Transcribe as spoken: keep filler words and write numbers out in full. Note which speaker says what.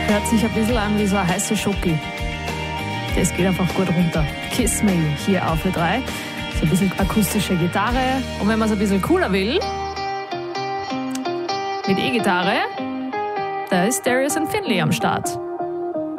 Speaker 1: Hört sich ein bisschen an wie so eine heiße Schoki. Das geht einfach gut runter. Kiss Me hier auf Ö drei. So ein bisschen akustische Gitarre. Und wenn man es ein bisschen cooler will, mit E-Gitarre, da ist Darius and Finley am Start.